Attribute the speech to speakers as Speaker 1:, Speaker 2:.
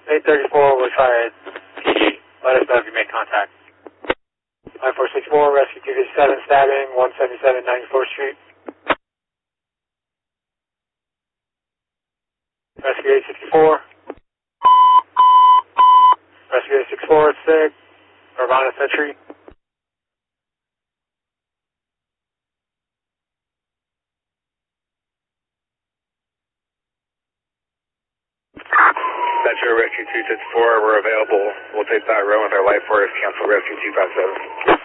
Speaker 1: 834, we'll try it. Let us know if you make contact. 5464, rescue 257, stabbing, 177 94th Street. Rescue 864. Rescue 864, it's sick. Urbana Century.
Speaker 2: Metro Rescue 264, we're available. We'll take that run with our life force, cancel Rescue 257.